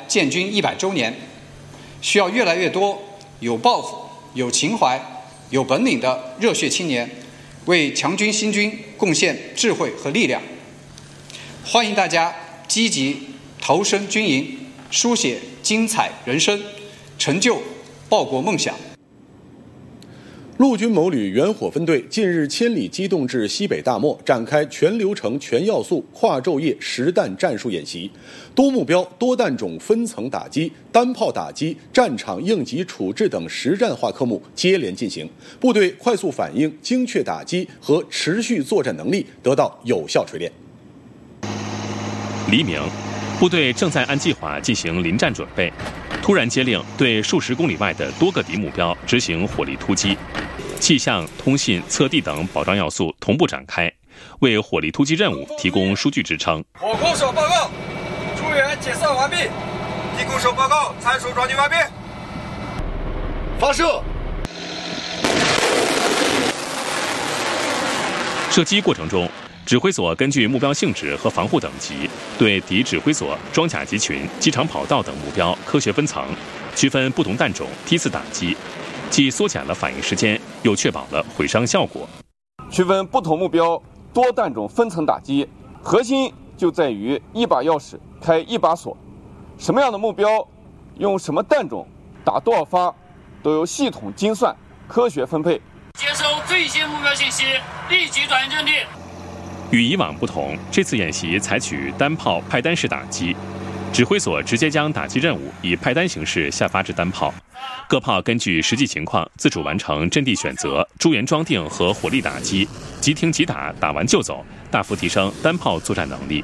建军100周年，需要越来越多有抱负、有情怀、有本领的热血青年为强军新军贡献智慧和力量。欢迎大家积极投身军营，书写精彩人生，成就报国梦想。 陆军某旅远火分队近日千里机动至西北大漠，展开全流程、全要素、跨昼夜实弹战术演习，多目标、多弹种分层打击、单炮打击、战场应急处置等实战化科目接连进行，部队快速反应、精确打击和持续作战能力得到有效锤炼。 黎明，部队正在按计划进行临战准备，突然接令对数十公里外的多个敌目标执行火力突击。气象、通信、测地等保障要素同步展开，为火力突击任务提供数据支撑。 火攻手报告，诸员解散完毕。敌攻手报告，参数装填完毕。发射。 射击过程中，指挥所根据目标性质和防护等级，对敌指挥所、装甲集群、机场跑道等目标科学分层，区分不同弹种梯次打击，既缩减了反应时间，又确保了毁伤效果。 区分不同目标，多弹种分层打击，核心就在于一把钥匙开一把锁。什么样的目标，用什么弹种，打多少发，都由系统精算、科学分配。 接收最新目标信息，立即转移阵地。 与以往不同，这次演习采取单炮派单式打击，指挥所直接将打击任务以派单形式下发至单炮。各炮根据实际情况自主完成阵地选择、诸元装定和火力打击，即听即打，打完就走，大幅提升单炮作战能力。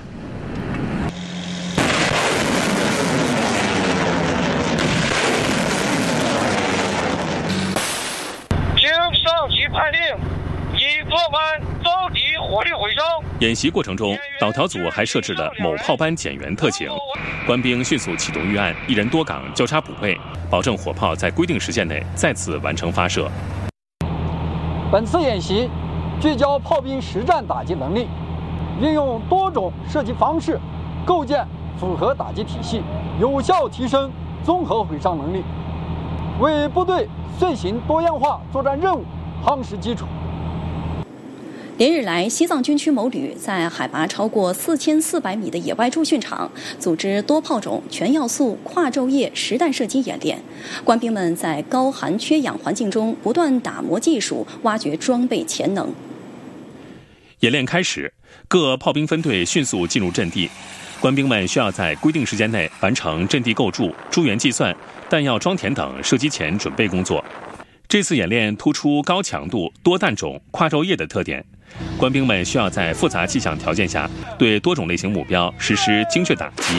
经上级判令，已作完遭敌火力毁伤。 演习过程中，导调组还设置了某炮班减员特情，官兵迅速启动预案，一人多岗交叉补位，保证火炮在规定时间内再次完成发射。 本次演习聚焦炮兵实战打击能力，运用多种射击方式，构建复合打击体系，有效提升综合毁伤能力，为部队遂行多样化作战任务夯实基础。 连日来，西藏军区某旅在海拔超过4400米的野外驻训场组织多炮种、全要素、跨昼夜实弹射击演练。官兵们在高寒缺氧环境中不断打磨技术，挖掘装备潜能。 演练开始，各炮兵分队迅速进入阵地，官兵们需要在规定时间内完成阵地构筑、诸元计算、弹药装填等射击前准备工作。这次演练突出高强度、多弹种、跨昼夜的特点。官兵们需要在复杂气象条件下，对多种类型目标实施精确打击。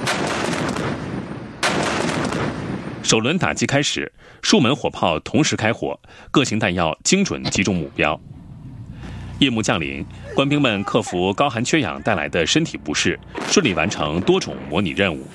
首轮打击开始，数门火炮同时开火，各型弹药精准击中目标。夜幕降临，官兵们克服高寒缺氧带来的身体不适，顺利完成多种模拟任务。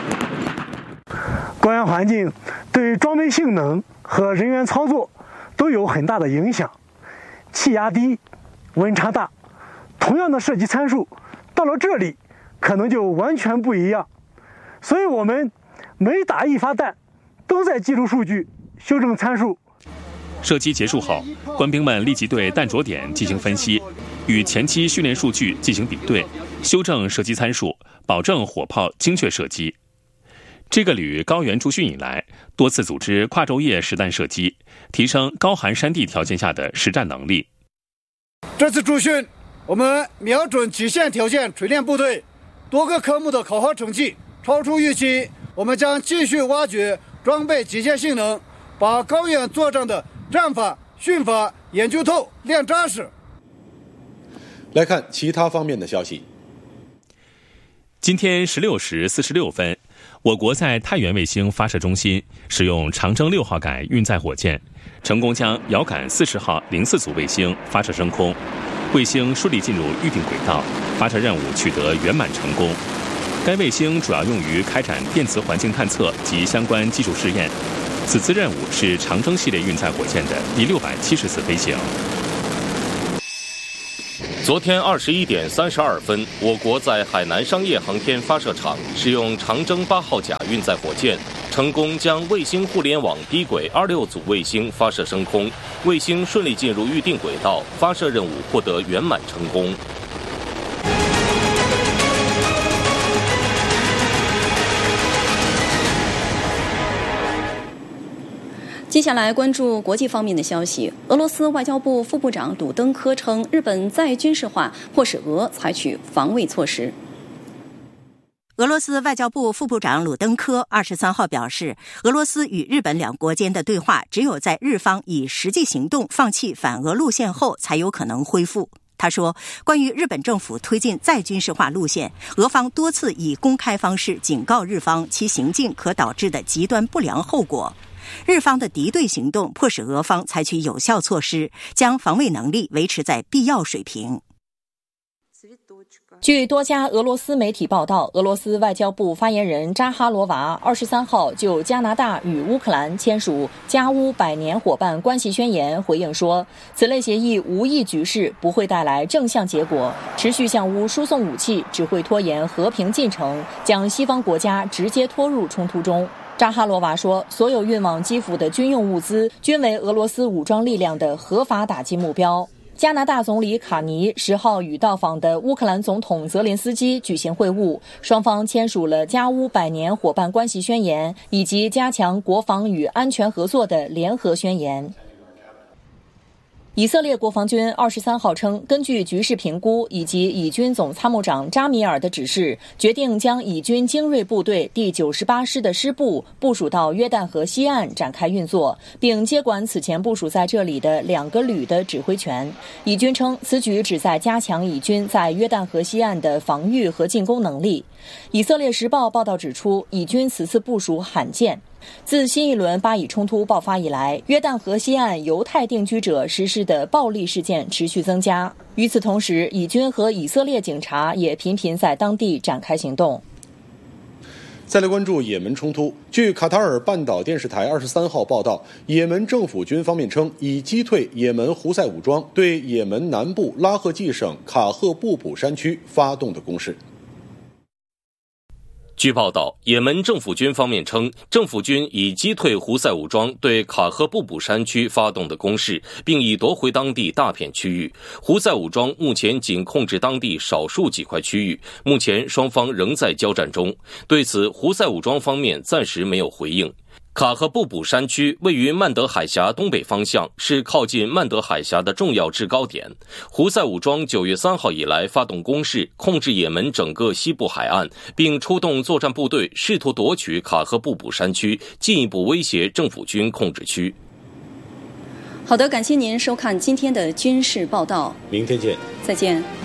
高原环境对装备性能和人员操作都有很大的影响，气压低，温差大，同样的射击参数到了这里可能就完全不一样，所以我们每打一发弹都在记录数据，修正参数。 射击结束后，官兵们立即对弹着点进行分析，与前期训练数据进行比对，修正射击参数，保证火炮精确射击。这个旅高原驻训以来，多次组织跨昼夜实弹射击，提升高寒山地条件下的实战能力。 这次驻训，我们瞄准极限条件锤炼部队，多个科目的考核成绩超出预期。我们将继续挖掘装备极限性能，把高原作战的战法、训法研究透、练扎实。 来看其他方面的消息。 今天16时46分，我国在太原卫星发射中心使用长征6号改运载火箭，成功将遥感40号04组卫星发射升空，卫星顺利进入预定轨道，发射任务取得圆满成功。该卫星主要用于开展电磁环境探测及相关技术试验。此次任务是长征系列运载火箭的第670次飞行。 昨天21点32分，我国在海南商业航天发射场使用长征8号甲运载火箭，成功将卫星互联网低轨26组卫星发射升空，卫星顺利进入预定轨道，发射任务获得圆满成功。 接下来关注国际方面的消息。俄罗斯外交部副部长鲁登科称，日本再军事化迫使俄采取防卫措施。 俄罗斯外交部副部长鲁登科23号表示，俄罗斯与日本两国间的对话只有在日方以实际行动放弃反俄路线后才有可能恢复。他说，关于日本政府推进再军事化路线，俄方多次以公开方式警告日方其行径可导致的极端不良后果。日方的敌对行动迫使俄方采取有效措施，将防卫能力维持在必要水平。 据多家俄罗斯媒体报道，俄罗斯外交部发言人扎哈罗娃23号就加拿大与乌克兰签署加乌100年伙伴关系宣言回应说，此类协议无益局势，不会带来正向结果，持续向乌输送武器只会拖延和平进程，将西方国家直接拖入冲突中。扎哈罗娃说，所有运往基辅的军用物资均为俄罗斯武装力量的合法打击目标。加拿大总理卡尼10号与到访的乌克兰总统泽连斯基举行会晤，双方签署了加乌100年伙伴关系宣言以及加强国防与安全合作的联合宣言。以色列国防军23号称，根据局势评估以及以军总参谋长扎米尔的指示，决定将以军精锐部队第98师的师部部署到约旦河西岸展开运作，并接管此前部署在这里的2个旅的指挥权。以军称，此举旨在加强以军在约旦河西岸的防御和进攻能力。以色列时报报道指出，以军此次部署罕见。自新一轮巴以冲突爆发以来，约旦河西岸犹太定居者实施的暴力事件持续增加。与此同时，以军和以色列警察也频频在当地展开行动。 再来关注也门冲突。据卡塔尔半岛电视台23号报道，也门政府军方面称，已击退也门胡塞武装对也门南部拉赫济省卡赫布卜山区发动的攻势。 据报道，也门政府军方面称，政府军已击退胡塞武装对卡赫布卜山区发动的攻势，并已夺回当地大片区域。胡塞武装目前仅控制当地少数几块区域，目前双方仍在交战中。对此，胡塞武装方面暂时没有回应。卡赫布卜山区位于曼德海峡东北方向，是靠近曼德海峡的重要制高点。胡塞武装9月3号以来发动攻势，控制也门整个西部海岸，并出动作战部队试图夺取卡赫布卜山区，进一步威胁政府军控制区。 好的，感谢您收看今天的军事报道， 明天见， 再见。